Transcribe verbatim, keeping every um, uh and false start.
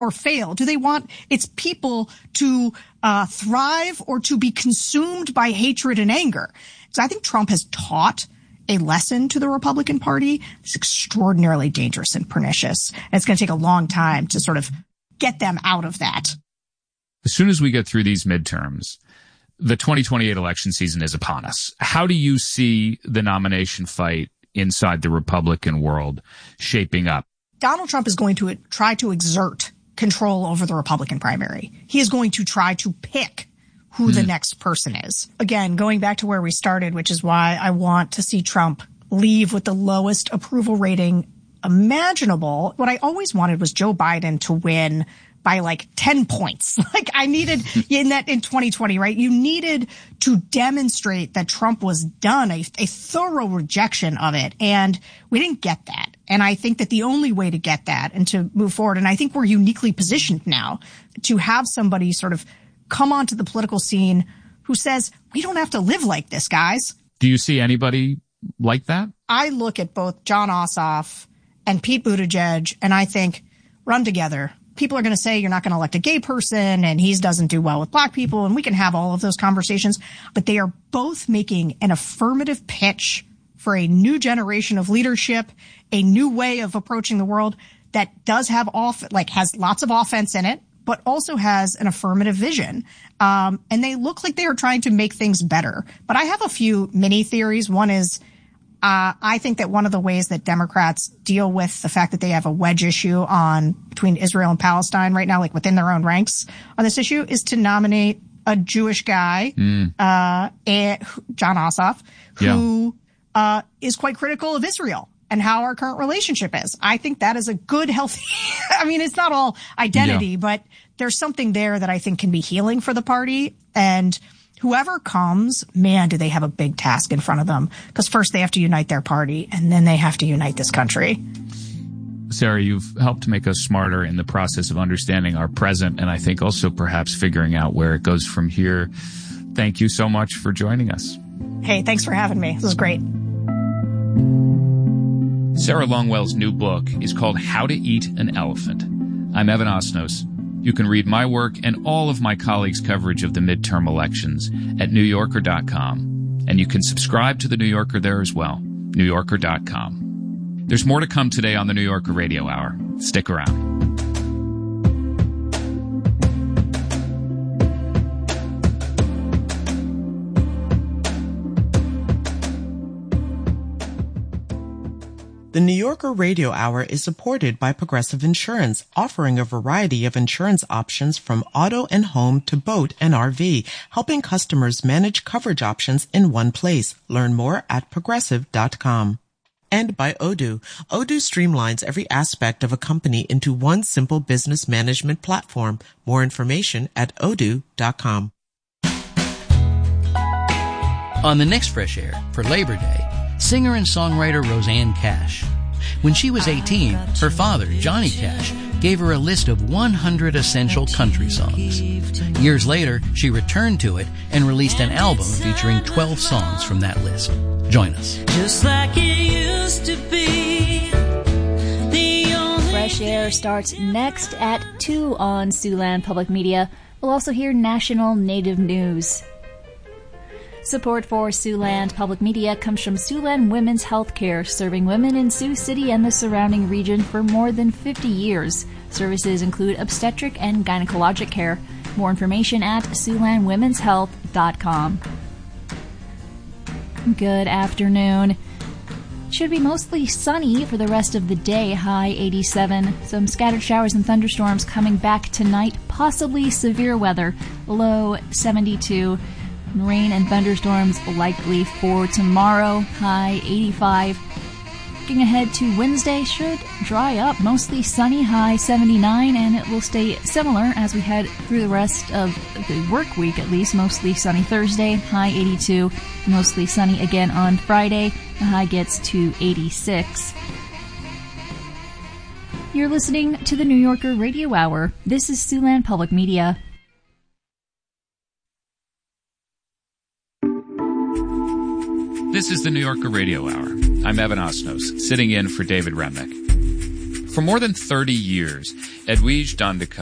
or fail? Do they want its people to uh thrive or to be consumed by hatred and anger? So I think Trump has taught a lesson to the Republican Party. It's extraordinarily dangerous and pernicious. And it's going to take a long time to sort of get them out of that. As soon as we get through these midterms, the twenty twenty-eight election season is upon us. How do you see the nomination fight inside the Republican world shaping up? Donald Trump is going to try to exert control over the Republican primary. He is going to try to pick who mm. the next person is. Again, going back to where we started, which is why I want to see Trump leave with the lowest approval rating imaginable. What I always wanted was Joe Biden to win by like ten points. Like I needed in that in twenty twenty, right? You needed to demonstrate that Trump was done, a, a thorough rejection of it. And we didn't get that. And I think that the only way to get that and to move forward, and I think we're uniquely positioned now to have somebody sort of come onto the political scene who says, we don't have to live like this, guys. Do you see anybody like that? I look at both Jon Ossoff and Pete Buttigieg, and I think, run together. People are going to say you're not going to elect a gay person and he doesn't do well with black people, and we can have all of those conversations. But they are both making an affirmative pitch for a new generation of leadership, a new way of approaching the world that does have off, like has lots of offense in it, but also has an affirmative vision. Um, and they look like they are trying to make things better. But I have a few mini theories. One is, Uh, I think that one of the ways that Democrats deal with the fact that they have a wedge issue on between Israel and Palestine right now, like within their own ranks on this issue, is to nominate a Jewish guy, mm. uh, and Jon Ossoff, who yeah. uh, is quite critical of Israel and how our current relationship is. I think that is a good, healthy, I mean, it's not all identity, yeah. but there's something there that I think can be healing for the party. And whoever comes, man, do they have a big task in front of them. Because first they have to unite their party, and then they have to unite this country. Sarah, you've helped make us smarter in the process of understanding our present, and I think also perhaps figuring out where it goes from here. Thank you so much for joining us. Hey, thanks for having me. This was great. Sarah Longwell's new book is called How to Eat an Elephant. I'm Evan Osnos. You can read my work and all of my colleagues' coverage of the midterm elections at new yorker dot com. And you can subscribe to The New Yorker there as well, new yorker dot com. There's more to come today on the New Yorker Radio Hour. Stick around. The New Yorker Radio Hour is supported by Progressive Insurance, offering a variety of insurance options from auto and home to boat and R V, helping customers manage coverage options in one place. Learn more at progressive dot com. And by Odoo. Odoo streamlines every aspect of a company into one simple business management platform. More information at odoo dot com. On the next Fresh Air for Labor Day, singer and songwriter Rosanne Cash. When she was eighteen, her father, Johnny Cash, gave her a list of one hundred essential country songs. Years later, she returned to it and released an album featuring twelve songs from that list. Join us. Just like it used to be. Fresh Air starts next at two on Siouxland Public Media. We'll also hear national Native news. Support for Siouxland Public Media comes from Siouxland Women's Healthcare, serving women in Sioux City and the surrounding region for more than fifty years. Services include obstetric and gynecologic care. More information at siouxland women's health dot com. Good afternoon. Should be mostly sunny for the rest of the day, high eighty-seven. Some scattered showers and thunderstorms coming back tonight, possibly severe weather, low seventy-two. Rain and thunderstorms likely for tomorrow, high eighty-five. Looking ahead to Wednesday, should dry up, mostly sunny, high seventy-nine, and it will stay similar as we head through the rest of the work week, at least. Mostly sunny Thursday, high eighty-two, mostly sunny again on Friday, the high gets to eighty-six. You're listening to the New Yorker Radio Hour. This is Siouxland Public Media. This is the New Yorker Radio Hour. I'm Evan Osnos, sitting in for David Remnick. For more than thirty years, Edwige Dandekoe